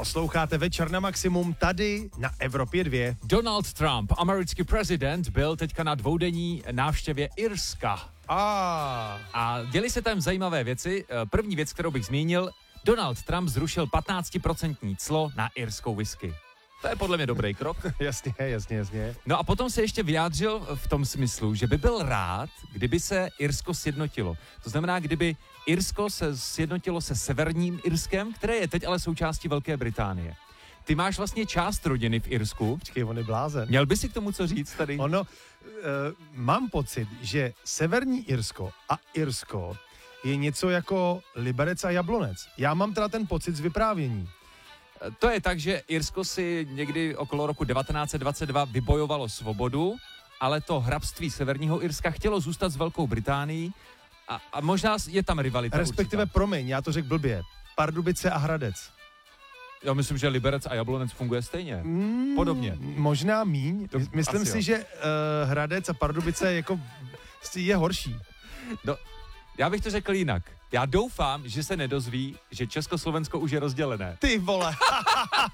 Posloucháte Večer na maximum tady na Evropě 2. Donald Trump, americký prezident, byl teďka na dvoudenní návštěvě Irska. A děli se tam zajímavé věci. První věc, kterou bych zmínil, Donald Trump zrušil 15% clo na irskou whisky. To je podle mě dobrý krok. Jasně. No a potom se ještě vyjádřil v tom smyslu, že by byl rád, kdyby se Irsko sjednotilo. To znamená, kdyby Irsko se sjednotilo se Severním Irskem, které je teď ale součástí Velké Británie. Ty máš vlastně část rodiny v Irsku. Počkej, on je blázen. Měl by si k tomu co říct tady? Mám pocit, že Severní Irsko a Irsko je něco jako Liberec a Jablonec. Já mám teda ten pocit z vyprávění. To je tak, že Irsko si někdy okolo roku 1922 vybojovalo svobodu, ale to hrabství Severního Irska chtělo zůstat s Velkou Británií a možná je tam rivalita. Respektive, určitá. promiň, já to řekl blbě. Pardubice a Hradec. Já myslím, že Liberec a Jablonec funguje stejně. Podobně. Možná míň. Myslím si, že Hradec a Pardubice jako je horší. No, já bych to řekl jinak. Já doufám, že se nedozví, že Československo už je rozdělené. Ty vole.